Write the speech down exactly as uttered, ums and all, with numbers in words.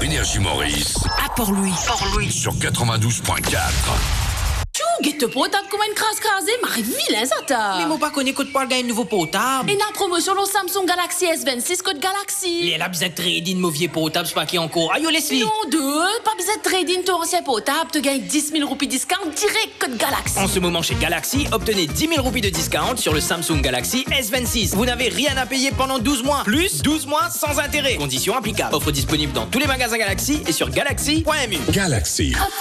Énergie Maurice. Ah, pour lui. Pour lui. Sur quatre-vingt-douze point quatre. Tchou, guette potable comme une crasse crasée, marie vilain ça t'a. Mais moi pas qu'on écoute pas le gain nouveau potable. Et la promotion le Samsung Galaxy S vingt-six code Galaxy. Les la besoin de trading mauvais potable, c'est pas qui encore. Aïe, laisse-les. Non, deux, pas besoin de trading ton ancien potable, te gagne dix mille roupies discount direct code Galaxy. En ce moment chez Galaxy, obtenez dix mille roupies de discount sur le Samsung Galaxy S vingt-six. Vous n'avez rien à payer pendant douze mois. Plus douze mois sans intérêt. Conditions applicables. Offre disponible dans tous les magasins Galaxy et sur galaxy point m u. Galaxy.